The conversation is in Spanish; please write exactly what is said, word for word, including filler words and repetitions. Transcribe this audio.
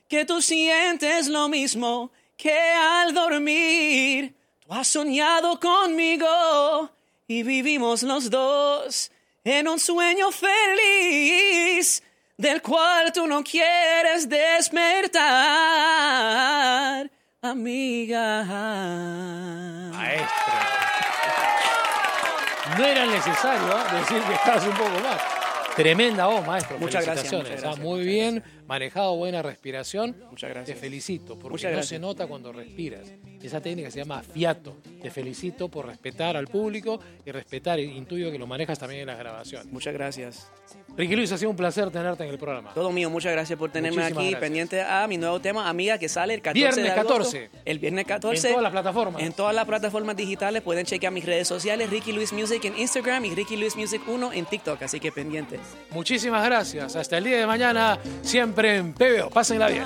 que tú sientes lo mismo que al dormir. Tú has soñado conmigo y vivimos los dos en un sueño feliz del cual tú no quieres despertar, amiga. Maestro. No era necesario ¿eh? decir que estabas un poco más. Tremenda voz, maestro. Muchas Felicitaciones. gracias, muchas gracias, Muy muchas bien gracias. manejado, buena respiración. Muchas gracias. Te felicito, porque Muchas no gracias. se nota cuando respiras. Esa técnica se llama fiato. Te felicito por respetar al público y respetar, intuyo que lo manejas también en las grabaciones. Muchas gracias. Ricky Luis, ha sido un placer tenerte en el programa. Todo mío, muchas gracias por tenerme Muchísimas aquí, gracias. pendiente a mi nuevo tema, Amiga, que sale el catorce Viernes de agosto. catorce. El viernes catorce. En todas las plataformas. En todas las plataformas digitales pueden chequear mis redes sociales, Ricky Luis Music en Instagram y Ricky Luis Music uno en TikTok, así que pendientes. Muchísimas gracias. Hasta el día de mañana, siempre en P B O. Pásenla bien.